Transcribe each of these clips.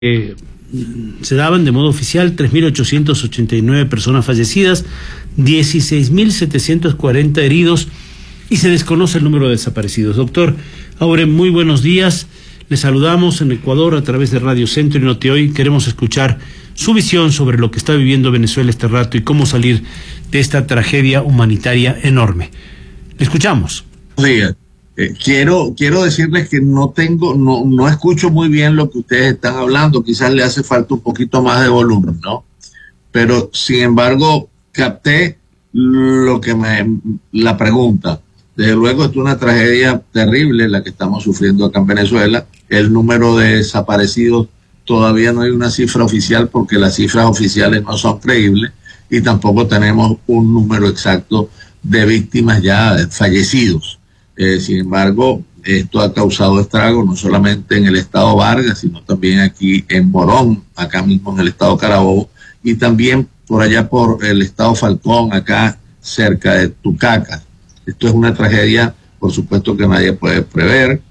Se daban de modo oficial 3.889 personas fallecidas, 16.740 heridos y se desconoce el número de desaparecidos. Doctor Aure, muy buenos días. Le saludamos en Ecuador a través de Radio Centro y Notihoy. Queremos escuchar su visión sobre lo que está viviendo Venezuela este rato y cómo salir de esta tragedia humanitaria enorme. Le escuchamos. Buenos días. Quiero decirles que no escucho muy bien lo que ustedes están hablando. Quizás le hace falta un poquito más de volumen, ¿no? Pero sin embargo capté la pregunta. Desde luego es una tragedia terrible la que estamos sufriendo acá en Venezuela. El número de desaparecidos todavía no hay una cifra oficial porque las cifras oficiales no son creíbles y tampoco tenemos un número exacto de víctimas ya fallecidos. Sin embargo, esto ha causado estragos no solamente en el estado Vargas, sino también aquí en Morón, acá mismo en el estado Carabobo, y también por allá por el estado Falcón, acá cerca de Tucacas. Esto es una tragedia, por supuesto, que nadie puede prever.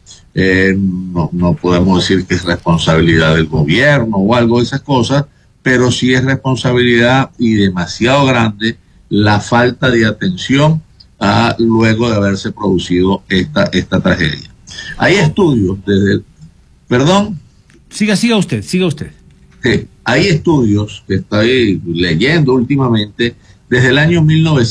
No podemos decir que es responsabilidad del gobierno o algo de esas cosas, pero sí es responsabilidad y demasiado grande la falta de atención luego de haberse producido esta tragedia. Hay estudios ¿Perdón? Siga usted. Sí, hay estudios que estoy leyendo últimamente desde el año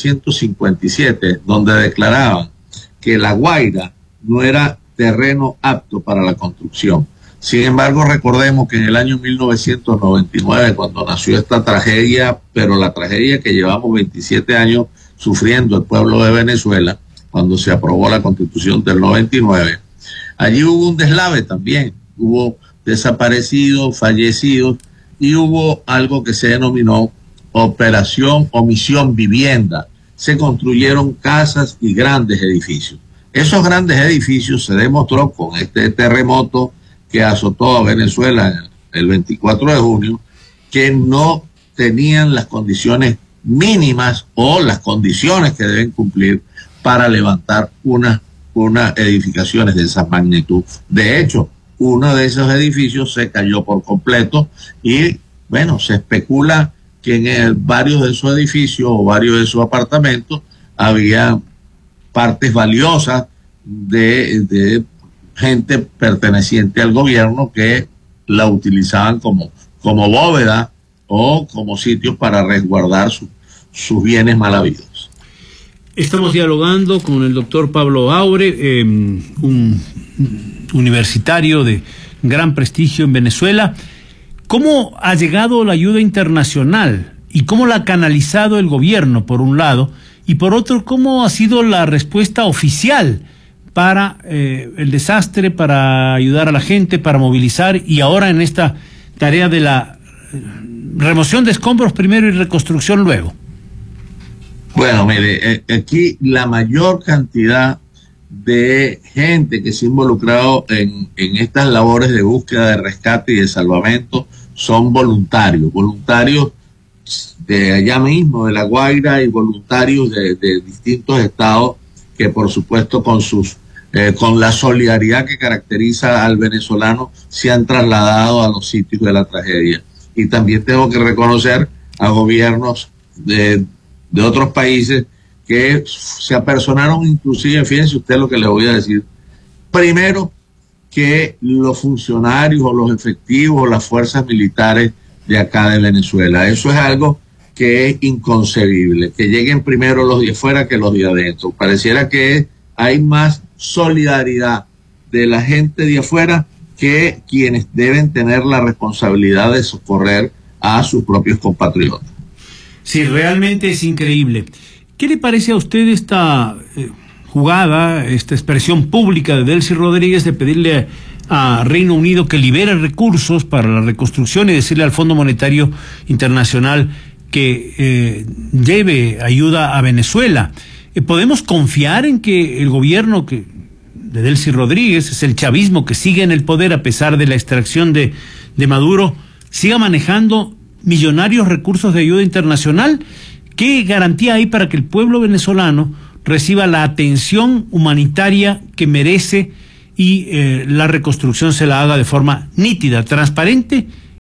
1957, donde declaraban que La Guaira no era terreno apto para la construcción. Sin embargo, recordemos que en el año 1999, cuando nació esta tragedia, pero la tragedia que llevamos 27 años sufriendo el pueblo de Venezuela, cuando se aprobó la Constitución del 99, allí hubo un deslave también, hubo desaparecidos, fallecidos, y hubo algo que se denominó Operación Omisión Vivienda. Se construyeron casas y grandes edificios. Esos grandes edificios se demostró con este terremoto que azotó a Venezuela el 24 de junio, que no tenían las condiciones mínimas o las condiciones que deben cumplir para levantar unas edificaciones de esa magnitud. De hecho, uno de esos edificios se cayó por completo y, bueno, se especula que en varios de esos edificios o varios de esos apartamentos había partes valiosas de gente perteneciente al gobierno que la utilizaban como bóveda o como sitios para resguardar sus bienes mal habidos. Estamos dialogando con el doctor Pablo Aure, un universitario de gran prestigio en Venezuela. ¿Cómo ha llegado la ayuda internacional y cómo la ha canalizado el gobierno, por un lado, y por otro, cómo ha sido la respuesta oficial para el desastre, para ayudar a la gente, para movilizar, y ahora en esta tarea de la remoción de escombros primero y reconstrucción luego? Bueno, mire, aquí la mayor cantidad de gente que se ha involucrado en estas labores de búsqueda, de rescate y de salvamento son voluntarios de allá mismo, de La Guaira, y voluntarios de distintos estados que, por supuesto, con la solidaridad que caracteriza al venezolano, se han trasladado a los sitios de la tragedia. Y también tengo que reconocer a gobiernos de otros países que se apersonaron, inclusive, fíjense usted lo que le voy a decir, primero que los funcionarios o los efectivos o las fuerzas militares de acá de Venezuela. Eso es algo que es inconcebible, que lleguen primero los de afuera que los de adentro. Pareciera que hay más solidaridad de la gente de afuera que quienes deben tener la responsabilidad de socorrer a sus propios compatriotas. Sí, realmente es increíble. ¿Qué le parece a usted esta jugada, esta expresión pública de Delcy Rodríguez de pedirle a Reino Unido que libere recursos para la reconstrucción y decirle al Fondo Monetario Internacional que lleve ayuda a Venezuela? ¿Podemos confiar en que el gobierno de Delcy Rodríguez, es el chavismo que sigue en el poder a pesar de la extracción de Maduro, siga manejando millonarios recursos de ayuda internacional? ¿Qué garantía hay para que el pueblo venezolano reciba la atención humanitaria que merece y la reconstrucción se la haga de forma nítida, transparente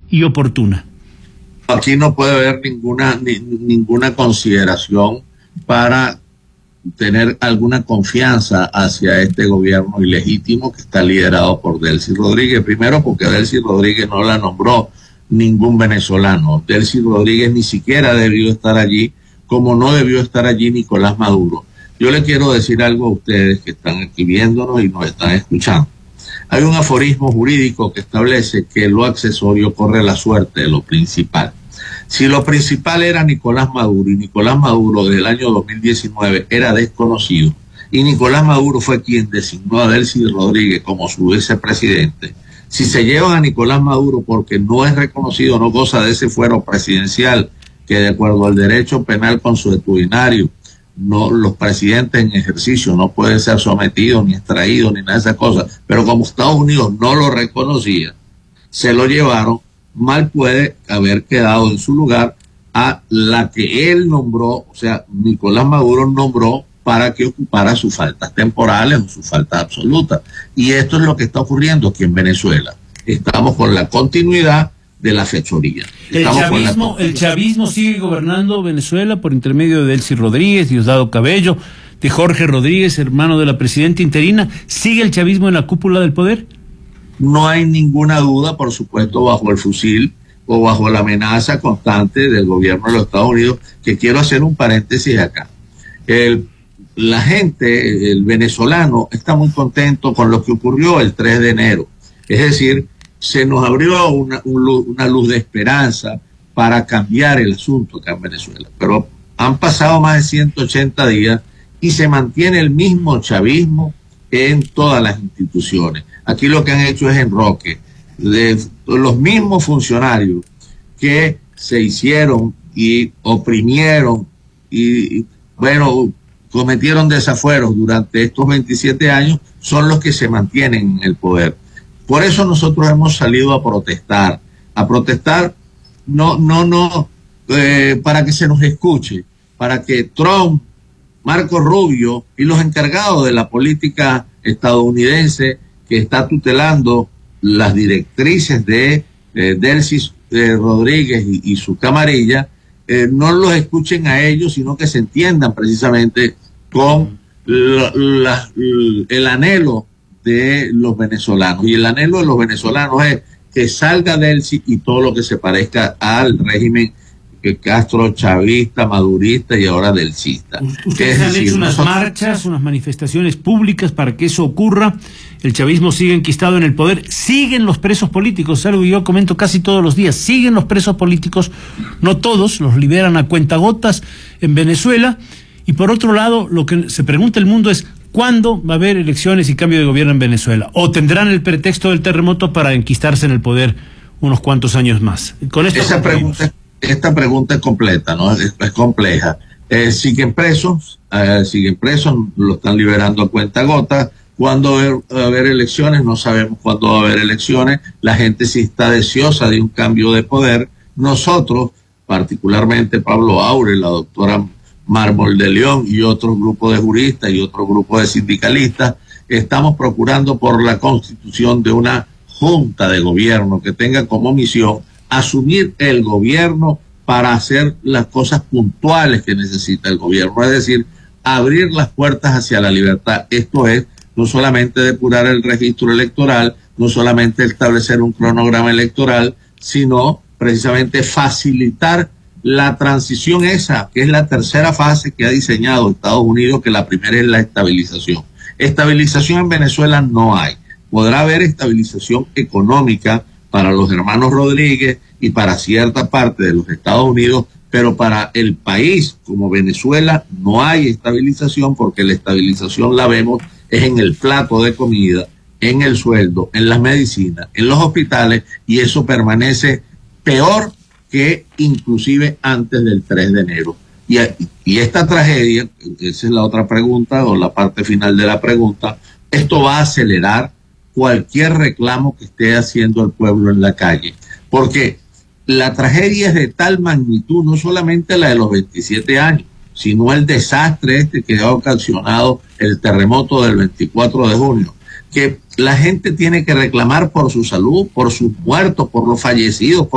y oportuna. Aquí no puede haber ninguna consideración para tener alguna confianza hacia este gobierno ilegítimo que está liderado por Delcy Rodríguez. Primero, porque Delcy Rodríguez no la nombró ningún venezolano. Delcy Rodríguez ni siquiera debió estar allí, como no debió estar allí Nicolás Maduro. Yo le quiero decir algo a ustedes que están aquí viéndonos y nos están escuchando. Hay un aforismo jurídico que establece que lo accesorio corre la suerte de lo principal. Si lo principal era Nicolás Maduro, y Nicolás Maduro desde el año 2019 era desconocido, y Nicolás Maduro fue quien designó a Delcy Rodríguez como su vicepresidente, si se llevan a Nicolás Maduro porque no es reconocido, no goza de ese fuero presidencial, que de acuerdo al derecho penal consuetudinario, no, los presidentes en ejercicio no pueden ser sometidos, ni extraídos, ni nada de esas cosas, pero como Estados Unidos no lo reconocía, se lo llevaron. Mal puede haber quedado en su lugar a la que él nombró, o sea, Nicolás Maduro nombró para que ocupara sus faltas temporales o sus faltas absolutas. Y esto es lo que está ocurriendo aquí en Venezuela. Estamos con la continuidad de la fechoría. El chavismo sigue gobernando Venezuela por intermedio de Delcy Rodríguez, Diosdado Cabello, de Jorge Rodríguez, hermano de la presidenta interina. ¿Sigue el chavismo en la cúpula del poder? No hay ninguna duda, por supuesto, bajo el fusil o bajo la amenaza constante del gobierno de los Estados Unidos, que quiero hacer un paréntesis acá. La gente, el venezolano, está muy contento con lo que ocurrió el 3 de enero. Es decir, se nos abrió una luz de esperanza para cambiar el asunto acá en Venezuela. Pero han pasado más de 180 días y se mantiene el mismo chavismo en todas las instituciones. Aquí lo que han hecho es enroque de los mismos funcionarios que se hicieron y oprimieron y bueno, cometieron desafueros durante estos 27 años, son los que se mantienen en el poder. Por eso nosotros hemos salido a protestar para que se nos escuche, para que Trump, Marco Rubio y los encargados de la política estadounidense que está tutelando las directrices de Delcy Rodríguez y su camarilla, no los escuchen a ellos, sino que se entiendan precisamente con el anhelo de los venezolanos. Y el anhelo de los venezolanos es que salga Delcy y todo lo que se parezca al régimen Castro chavista, madurista y ahora delcista. Ustedes han hecho unas marchas, unas manifestaciones públicas para que eso ocurra. El chavismo sigue enquistado en el poder. Siguen los presos políticos, algo que yo comento casi todos los días. Siguen los presos políticos, no todos, los liberan a cuentagotas en Venezuela. Y por otro lado, lo que se pregunta el mundo es ¿cuándo va a haber elecciones y cambio de gobierno en Venezuela? ¿O tendrán el pretexto del terremoto para enquistarse en el poder unos cuantos años más? Con esto esta pregunta es completa, ¿no? Es compleja. Siguen presos, lo están liberando a cuentagotas. ¿Cuándo va a haber elecciones? No sabemos cuándo va a haber elecciones. La gente sí está deseosa de un cambio de poder. Nosotros, particularmente Pablo Aure, la doctora Mármol de León y otro grupo de juristas y otro grupo de sindicalistas, estamos procurando por la constitución de una junta de gobierno que tenga como misión asumir el gobierno para hacer las cosas puntuales que necesita el gobierno, es decir, abrir las puertas hacia la libertad. Esto es no solamente depurar el registro electoral, no solamente establecer un cronograma electoral, sino precisamente facilitar la transición esa, que es la tercera fase que ha diseñado Estados Unidos, que la primera es la estabilización. Estabilización en Venezuela no hay. Podrá haber estabilización económica para los hermanos Rodríguez y para cierta parte de los Estados Unidos, pero para el país como Venezuela no hay estabilización, porque la estabilización la vemos es en el plato de comida, en el sueldo, en las medicinas, en los hospitales, y eso permanece peor que inclusive antes del 3 de enero. Y esta tragedia, esa es la otra pregunta o la parte final de la pregunta, esto va a acelerar cualquier reclamo que esté haciendo el pueblo en la calle, porque la tragedia es de tal magnitud, no solamente la de los 27 años, sino el desastre que ha ocasionado el terremoto del 24 de junio, que la gente tiene que reclamar por su salud, por sus muertos, por los fallecidos,